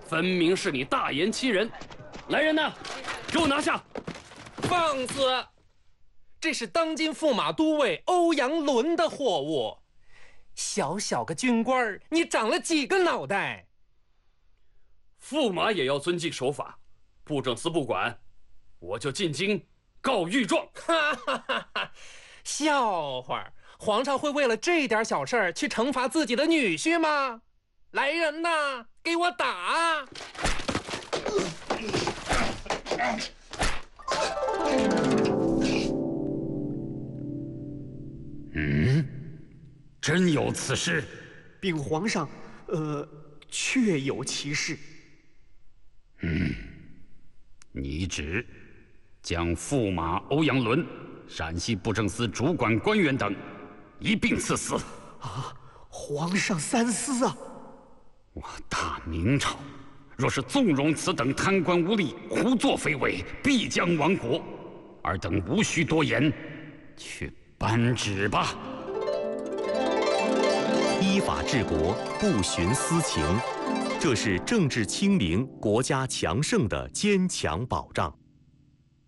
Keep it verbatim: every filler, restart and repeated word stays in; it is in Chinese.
分明是你大言欺人！来人呐，给我拿下！ 放肆！这是当今驸马都尉欧阳伦的货物。小小个军官，你长了几个脑袋？ 驸马也要遵纪守法，布政司不管，我就进京告御状。 哈哈哈哈！笑话！皇上会为了这点小事儿去惩罚自己的女婿吗？来人呐，给我打！ 嗯，真有此事？ 禀皇上，呃，确有其事。 嗯，拟旨将驸马欧阳伦、陕西布政司主管官员等一并赐死。 啊，皇上三思啊！ 我大明朝若是纵容此等贪官污吏胡作非为，必将亡国。尔等无需多言，去颁旨吧。 依法治国，不徇私情，这是政治清明、国家强盛的坚强保障。